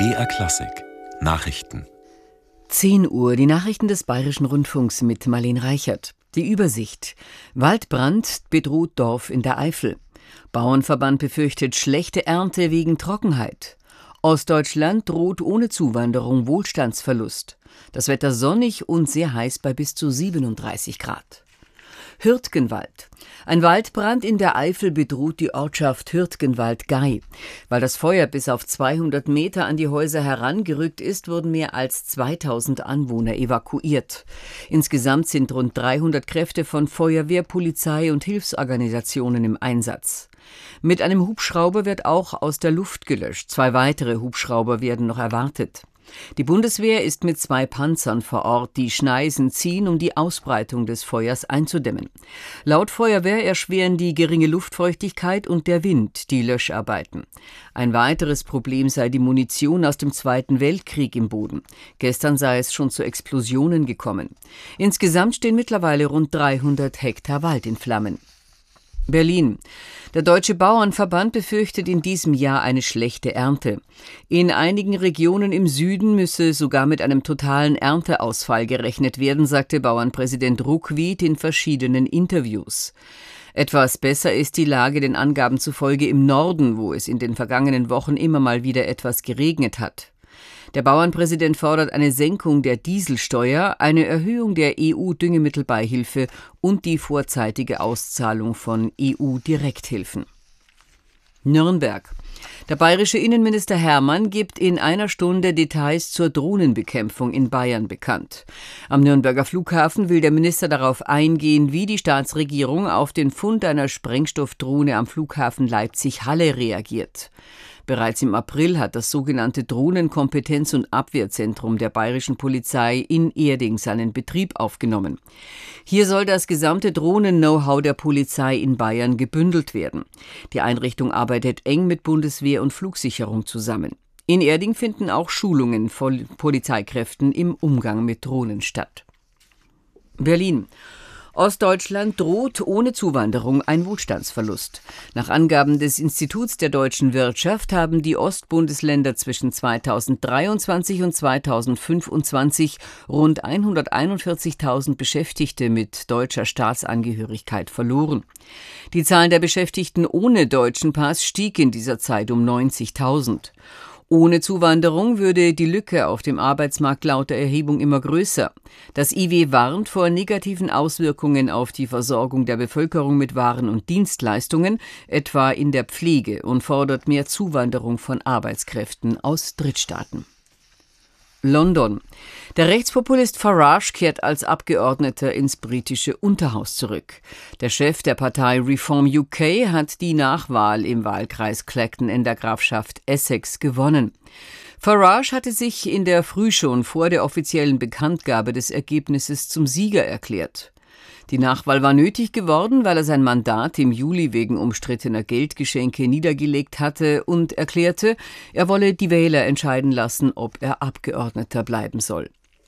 BR Klassik Nachrichten. 10 Uhr, die Nachrichten des Bayerischen Rundfunks mit Marlene Reichert. Die Übersicht. Waldbrand bedroht Dorf in der Eifel. Bauernverband befürchtet schlechte Ernte wegen Trockenheit. Ostdeutschland droht ohne Zuwanderung Wohlstandsverlust. Das Wetter sonnig und sehr heiß bei bis zu 37 Grad. Hürtgenwald. Ein Waldbrand in der Eifel bedroht die Ortschaft Hürtgenwald-Gay. Weil das Feuer bis auf 200 Meter an die Häuser herangerückt ist, wurden mehr als 2000 Anwohner evakuiert. Insgesamt sind rund 300 Kräfte von Feuerwehr, Polizei und Hilfsorganisationen im Einsatz. Mit einem Hubschrauber wird auch aus der Luft gelöscht. 2 weitere Hubschrauber werden noch erwartet. Die Bundeswehr ist mit 2 Panzern vor Ort, die Schneisen ziehen, um die Ausbreitung des Feuers einzudämmen. Laut Feuerwehr erschweren die geringe Luftfeuchtigkeit und der Wind die Löscharbeiten. Ein weiteres Problem sei die Munition aus dem Zweiten Weltkrieg im Boden. Gestern sei es schon zu Explosionen gekommen. Insgesamt stehen mittlerweile rund 300 Hektar Wald in Flammen. Berlin. Der Deutsche Bauernverband befürchtet in diesem Jahr eine schlechte Ernte. In einigen Regionen im Süden müsse sogar mit einem totalen Ernteausfall gerechnet werden, sagte Bauernpräsident Ruckwied in verschiedenen Interviews. Etwas besser ist die Lage den Angaben zufolge im Norden, wo es in den vergangenen Wochen immer mal wieder etwas geregnet hat. Der Bauernpräsident fordert eine Senkung der Dieselsteuer, eine Erhöhung der EU-Düngemittelbeihilfe und die vorzeitige Auszahlung von EU-Direkthilfen. Nürnberg. Der bayerische Innenminister Hermann gibt in einer Stunde Details zur Drohnenbekämpfung in Bayern bekannt. Am Nürnberger Flughafen will der Minister darauf eingehen, wie die Staatsregierung auf den Fund einer Sprengstoffdrohne am Flughafen Leipzig-Halle reagiert. Bereits im April hat das sogenannte Drohnenkompetenz- und Abwehrzentrum der bayerischen Polizei in Erding seinen Betrieb aufgenommen. Hier soll das gesamte Drohnen-Know-how der Polizei in Bayern gebündelt werden. Die Einrichtung arbeitet eng mit Bundeswehr und Flugsicherung zusammen. In Erding finden auch Schulungen von Polizeikräften im Umgang mit Drohnen statt. Berlin. Ostdeutschland droht ohne Zuwanderung ein Wohlstandsverlust. Nach Angaben des Instituts der deutschen Wirtschaft haben die Ostbundesländer zwischen 2023 und 2025 rund 141.000 Beschäftigte mit deutscher Staatsangehörigkeit verloren. Die Zahl der Beschäftigten ohne deutschen Pass stieg in dieser Zeit um 90.000. Ohne Zuwanderung würde die Lücke auf dem Arbeitsmarkt laut der Erhebung immer größer. Das IW warnt vor negativen Auswirkungen auf die Versorgung der Bevölkerung mit Waren und Dienstleistungen, etwa in der Pflege, und fordert mehr Zuwanderung von Arbeitskräften aus Drittstaaten. London. Der Rechtspopulist Farage kehrt als Abgeordneter ins britische Unterhaus zurück. Der Chef der Partei Reform UK hat die Nachwahl im Wahlkreis Clacton in der Grafschaft Essex gewonnen. Farage hatte sich in der Früh schon vor der offiziellen Bekanntgabe des Ergebnisses zum Sieger erklärt. Die Nachwahl war nötig geworden, weil er sein Mandat im Juli wegen umstrittener Geldgeschenke niedergelegt hatte und erklärte, er wolle die Wähler entscheiden lassen, ob er Abgeordneter bleiben soll.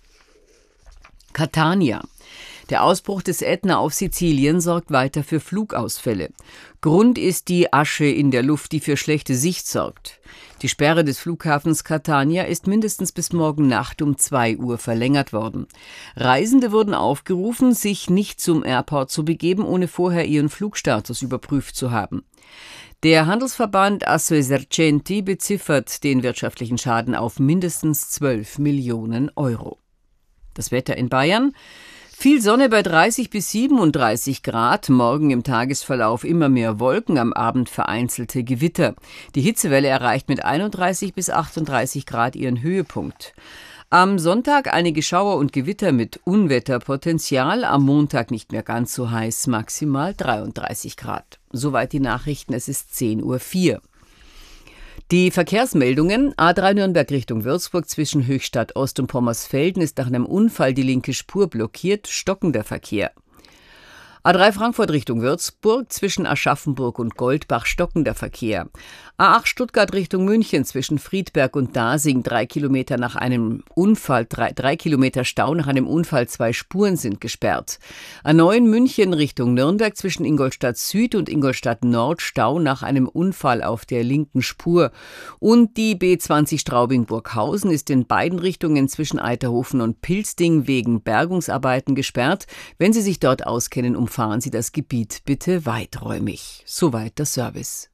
Catania. Der Ausbruch des Ätna auf Sizilien sorgt weiter für Flugausfälle. Grund ist die Asche in der Luft, die für schlechte Sicht sorgt. Die Sperre des Flughafens Catania ist mindestens bis morgen Nacht um 2 Uhr verlängert worden. Reisende wurden aufgerufen, sich nicht zum Airport zu begeben, ohne vorher ihren Flugstatus überprüft zu haben. Der Handelsverband Assoesercenti beziffert den wirtschaftlichen Schaden auf mindestens 12 Millionen Euro. Das Wetter in Bayern. Viel Sonne bei 30 bis 37 Grad, morgen im Tagesverlauf immer mehr Wolken, am Abend vereinzelte Gewitter. Die Hitzewelle erreicht mit 31 bis 38 Grad ihren Höhepunkt. Am Sonntag einige Schauer und Gewitter mit Unwetterpotenzial, am Montag nicht mehr ganz so heiß, maximal 33 Grad. Soweit die Nachrichten, es ist 10:04 Uhr. Die Verkehrsmeldungen: A3 Nürnberg Richtung Würzburg zwischen Höchstadt Ost und Pommersfelden ist nach einem Unfall die linke Spur blockiert, stockender Verkehr. A3 Frankfurt Richtung Würzburg, zwischen Aschaffenburg und Goldbach stockender Verkehr. A8 Stuttgart Richtung München, zwischen Friedberg und Dasing 3 Kilometer nach einem Unfall, 3 Kilometer Stau nach einem Unfall, 2 Spuren sind gesperrt. A9 München Richtung Nürnberg, zwischen Ingolstadt Süd und Ingolstadt Nord Stau nach einem Unfall auf der linken Spur. Und die B20 Straubing-Burghausen ist in beiden Richtungen zwischen Eiterhofen und Pilsting wegen Bergungsarbeiten gesperrt. Wenn Sie sich dort auskennen, umfahren Sie das Gebiet bitte weiträumig. Soweit der Service.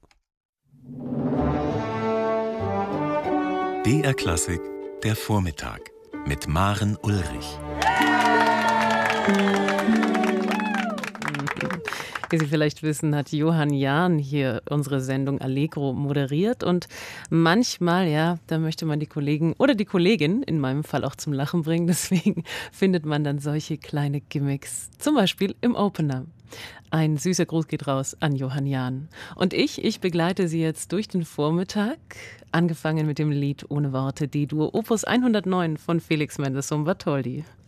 BR Klassik, der Vormittag mit Maren Ulrich. Wie Sie vielleicht wissen, hat Johann Jahn hier unsere Sendung Allegro moderiert und manchmal, ja, da möchte man die Kollegen oder die Kollegin in meinem Fall auch zum Lachen bringen, deswegen findet man dann solche kleine Gimmicks, zum Beispiel im Opener. Ein süßer Gruß geht raus an Johann Jahn. Und ich begleite Sie jetzt durch den Vormittag, angefangen mit dem Lied Ohne Worte, D-Dur, Opus 109 von Felix Mendelssohn Bartholdy.